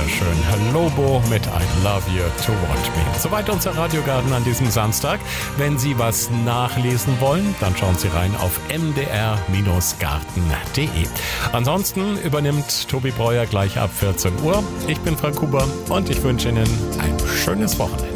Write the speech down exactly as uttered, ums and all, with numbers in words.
schön. Lobo mit I Love You to Want Me. Soweit unser Radiogarten an diesem Samstag. Wenn Sie was nachlesen wollen, dann schauen Sie rein auf m d r garten punkt d e. Ansonsten übernimmt Tobi Breuer gleich ab vierzehn Uhr. Ich bin Frank Huber und ich wünsche Ihnen ein schönes Wochenende.